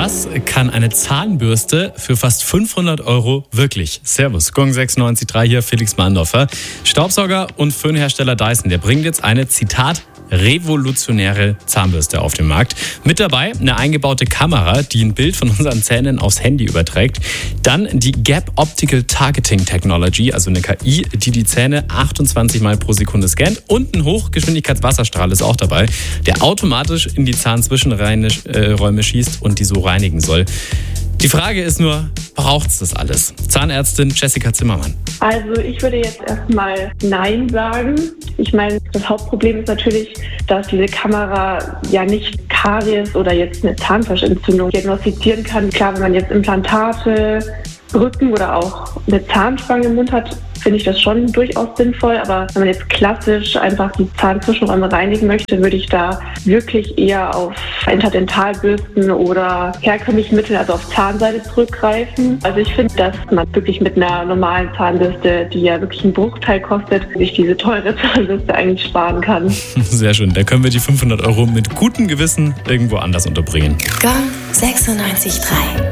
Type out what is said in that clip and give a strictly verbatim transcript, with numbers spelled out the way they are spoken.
Was kann eine Zahnbürste für fast fünfhundert Euro wirklich? Servus, Gong sechsundneunzig Komma drei hier, Felix Mahndorfer. Staubsauger und Föhnhersteller Dyson, der bringt jetzt eine, Zitat, revolutionäre Zahnbürste auf den Markt. Mit dabei eine eingebaute Kamera, die ein Bild von unseren Zähnen aufs Handy überträgt. Dann die Gap Optical Targeting Technology, also eine K I, die die Zähne achtundzwanzig Mal pro Sekunde scannt. Und ein Hochgeschwindigkeitswasserstrahl ist auch dabei, der automatisch in die Zahnzwischenräume äh, schießt und die so reinigen soll. Die Frage ist nur, braucht es das alles? Zahnärztin Jessica Zimmermann. Also ich würde jetzt erstmal Nein sagen. Ich meine, das Hauptproblem ist natürlich, dass diese Kamera ja nicht Karies oder jetzt eine Zahnfleischentzündung diagnostizieren kann. Klar, wenn man jetzt Implantate, Brücken oder auch eine Zahnspange im Mund hat, finde ich das schon durchaus sinnvoll. Aber wenn man jetzt klassisch einfach die Zahnzwischenräume reinigen möchte, würde ich da wirklich eher auf Interdentalbürsten oder herkömmliche Mittel, also auf Zahnseide zurückgreifen. Also ich finde, dass man wirklich mit einer normalen Zahnbürste, die ja wirklich einen Bruchteil kostet, sich diese teure Zahnbürste eigentlich sparen kann. Sehr schön. Da können wir die fünfhundert Euro mit gutem Gewissen irgendwo anders unterbringen. Gong sechsundneunzig Komma drei